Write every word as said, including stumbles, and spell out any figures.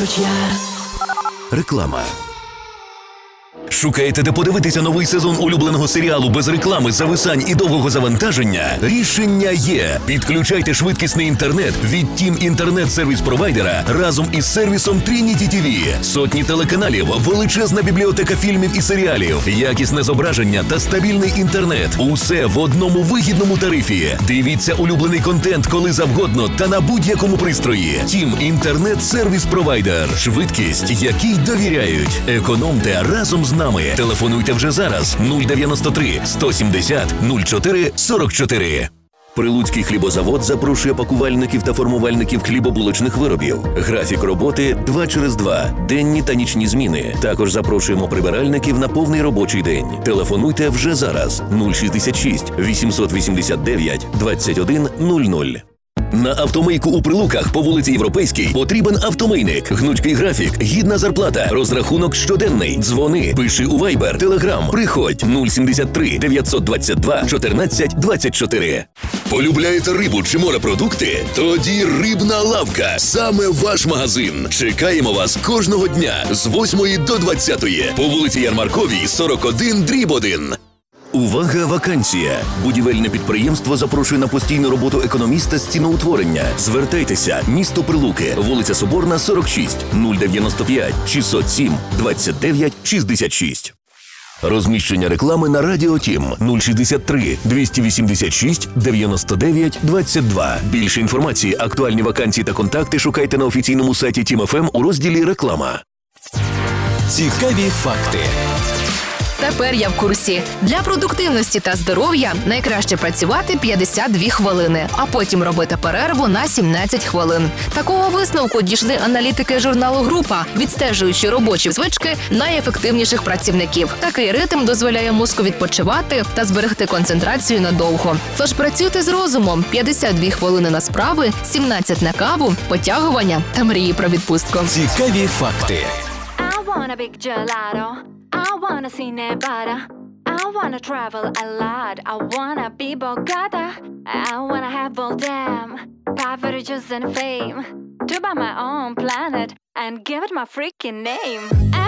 поруч я. Реклама. Шукаєте, де подивитися новий сезон улюбленого серіалу без реклами, зависань і довгого завантаження? Рішення є. Підключайте швидкісний інтернет від Тім інтернет-сервіс-провайдера разом із сервісом Trinity ті ві. Сотні телеканалів, величезна бібліотека фільмів і серіалів, якісне зображення та стабільний інтернет. Усе в одному вигідному тарифі. Дивіться улюблений контент коли завгодно та на будь-якому пристрої. Тім інтернет-сервіс-провайдер. Швидкість, якій довіряють. Економте разом з нами. Телефонуйте вже зараз нуль дев'яносто три сто сімдесят нуль чотири сорок чотири. Прилуцький хлібозавод запрошує пакувальників та формувальників хлібобулочних виробів. Графік роботи два через два. Денні та нічні зміни. Також запрошуємо прибиральників на повний робочий день. Телефонуйте вже зараз нуль шістдесят шість вісімсот вісімдесят дев'ять двадцять один нуль нуль. На автомийку у Прилуках по вулиці Європейській потрібен автомийник. Гнучкий графік, гідна зарплата, розрахунок щоденний. Дзвони, пиши у Viber, Telegram. Приходь нуль сімдесят три дев'ятсот двадцять два чотирнадцять двадцять чотири. Полюбляєте рибу чи морепродукти? Тоді Рибна лавка. Саме ваш магазин. Чекаємо вас кожного дня з восьмої до двадцятої по вулиці Ярмарковій, сорок один дріб один. Увага, вакансія! Будівельне підприємство запрошує на постійну роботу економіста з ціноутворення. Звертайтеся, місто Прилуки, вулиця Соборна, сорок шість, нуль дев'яносто п'ять шістсот сім двадцять дев'ять шістдесят шість. Розміщення реклами на Радіо Тім нуль шістдесят три двісті вісімдесят шість дев'яносто дев'ять двадцять два. Більше інформації, актуальні вакансії та контакти шукайте на офіційному сайті Тім еф ем у розділі «Реклама». Цікаві факти. Тепер я в курсі. Для продуктивності та здоров'я найкраще працювати п'ятдесят дві хвилини, а потім робити перерву на сімнадцять хвилин. Такого висновку дійшли аналітики журналу «Група», відстежуючи робочі звички найефективніших працівників. Такий ритм дозволяє мозку відпочивати та зберегти концентрацію надовго. Тож працюйте з розумом. п'ятдесят дві хвилини на справи, сімнадцять на каву, потягування та мрії про відпустку. Цікаві факти. I want a big gelato. I wanna see Nevada. I wanna travel a lot. I wanna be Bogota. I wanna have all them privileges and fame to buy my own planet and give it my freaking name.